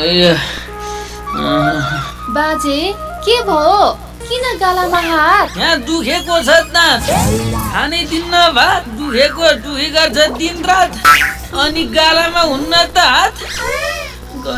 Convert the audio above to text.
बाजे के भयो किन गालामा हात यहाँ दुखेको छ दाँत खानै दिन्न भात दुखेको दुखी गर्छ दिन रात अनि गालामा हुन्न त हात